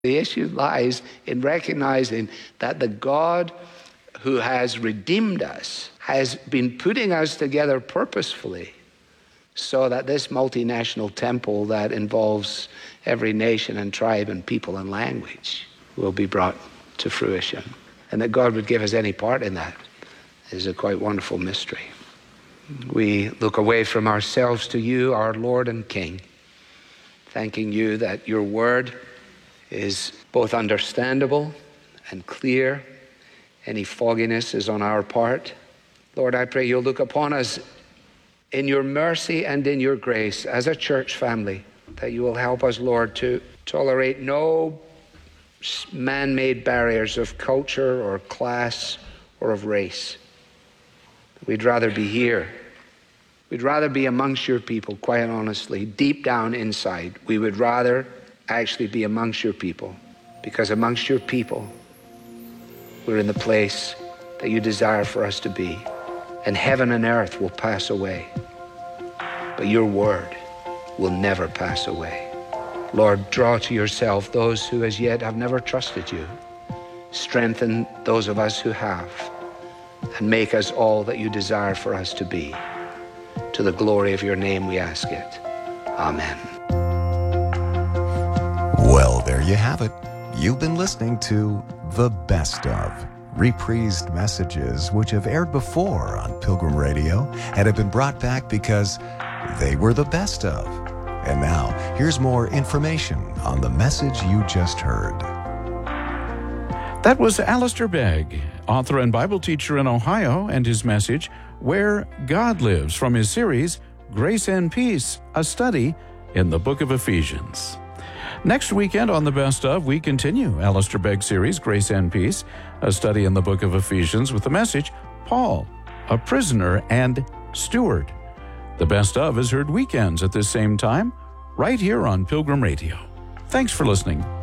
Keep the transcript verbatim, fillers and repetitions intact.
The issue lies in recognizing that the God who has redeemed us has been putting us together purposefully so that this multinational temple that involves every nation and tribe and people and language will be brought to fruition. And that God would give us any part in that is a quite wonderful mystery. We look away from ourselves to you, our Lord and King, thanking you that your word is both understandable and clear. Any fogginess is on our part. Lord, I pray you'll look upon us in your mercy and in your grace as a church family, that you will help us, Lord, to tolerate no man-made barriers of culture or class or of race. We'd rather be here. We'd rather be amongst your people, quite honestly. Deep down inside, we would rather actually be amongst your people, because amongst your people, we're in the place that you desire for us to be. And heaven and earth will pass away, but your word will never pass away. Lord, draw to yourself those who as yet have never trusted you. Strengthen those of us who have, and make us all that you desire for us to be. To the glory of your name we ask it. Amen. Well, there you have it. You've been listening to The Best Of, reprised messages which have aired before on Pilgrim Radio and have been brought back because they were the best of. And now, here's more information on the message you just heard. That was Alistair Begg, author and Bible teacher in Ohio, and his message, Where God Lives, from his series, Grace and Peace, a study in the book of Ephesians. Next weekend on The Best Of, we continue Alistair Begg's series, Grace and Peace, a study in the book of Ephesians, with the message, Paul, a prisoner and steward. The Best Of is heard weekends at this same time, right here on Pilgrim Radio. Thanks for listening.